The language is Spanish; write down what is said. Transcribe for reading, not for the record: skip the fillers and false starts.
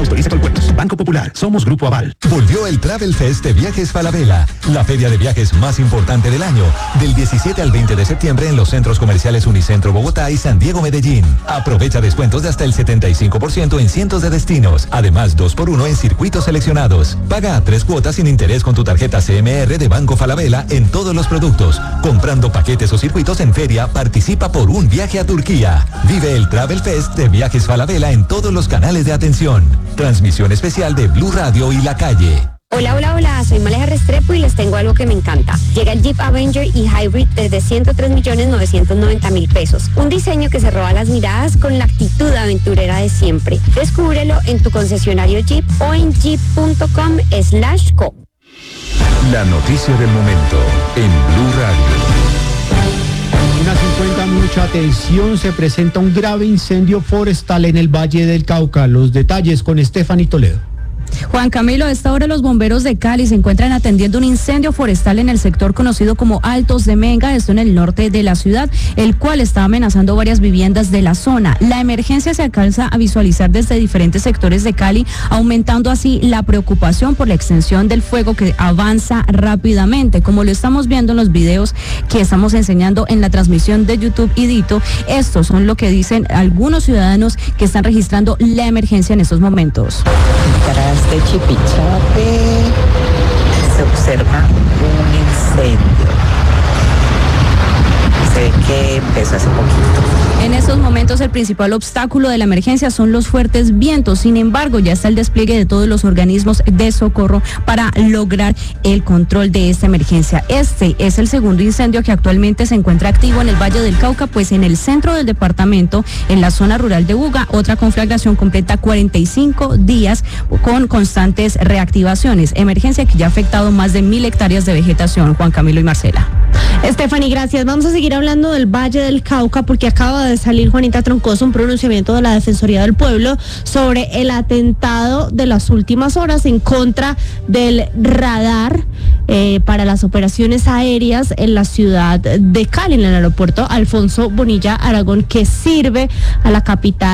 Autoriza con puertos. Banco Popular. Somos Grupo Aval. Volvió el Travel Fest de Viajes Falabella, la feria de viajes más importante del año, del 17 al 20 de septiembre en los centros comerciales Unicentro Bogotá y San Diego Medellín. Aprovecha descuentos de hasta el 75% en cientos de destinos. Además, 2x1 en circuitos seleccionados. Paga a 3 cuotas sin interés con tu tarjeta CMR de Banco Falabella en todos los productos. Comprando paquetes o circuitos en feria, participa por un viaje a Turquía. Vive el Travel Fest de Viajes Falabella en todos los canales de atención. Transmisión especial de Blue Radio y La Calle. Hola, soy Maleja Restrepo y les tengo algo que me encanta. Llega el Jeep Avenger y Hybrid desde 103.990.000 pesos. Un diseño que se roba las miradas con la actitud aventurera de siempre. Descúbrelo en tu concesionario Jeep o en jeep.com/co. La noticia del momento en Blue Radio. 1:50, mucha atención, se presenta un grave incendio forestal en el Valle del Cauca. Los detalles con Stephanie Toledo. Juan Camilo, a esta hora los bomberos de Cali se encuentran atendiendo un incendio forestal en el sector conocido como Altos de Menga, esto en el norte de la ciudad, el cual está amenazando varias viviendas de la zona. La emergencia se alcanza a visualizar desde diferentes sectores de Cali, aumentando así la preocupación por la extensión del fuego que avanza rápidamente. Como lo estamos viendo en los videos que estamos enseñando en la transmisión de YouTube y Dito, estos son lo que dicen algunos ciudadanos que están registrando la emergencia en estos momentos. De Chipichape se observa un incendio. Se ve que empezó hace poquito. En estos momentos el principal obstáculo de la emergencia son los fuertes vientos. Sin embargo, ya está el despliegue de todos los organismos de socorro para lograr el control de esta emergencia. Este es el segundo incendio que actualmente se encuentra activo en el Valle del Cauca, pues en el centro del departamento, en la zona rural de Buga, otra conflagración completa 45 días con constantes reactivaciones. Emergencia que ya ha afectado más de 1.000 hectáreas de vegetación. Juan Camilo y Marcela. Stephanie, gracias. Vamos a seguir hablando del Valle del Cauca porque acaba de salir, Juanita Troncoso, un pronunciamiento de la Defensoría del Pueblo sobre el atentado de las últimas horas en contra del radar para las operaciones aéreas en la ciudad de Cali, en el aeropuerto Alfonso Bonilla Aragón, que sirve a la capital